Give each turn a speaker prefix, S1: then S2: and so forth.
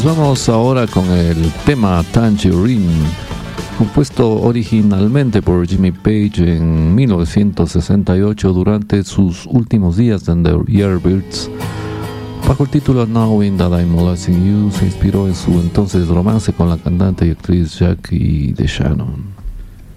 S1: vamos ahora con el tema Tangerine, compuesto originalmente por Jimmy Page en 1968 durante sus últimos días en The Yardbirds. Bajo el título Knowing That I'm Losing You, se inspiró en su entonces romance con la cantante y actriz Jackie DeShannon.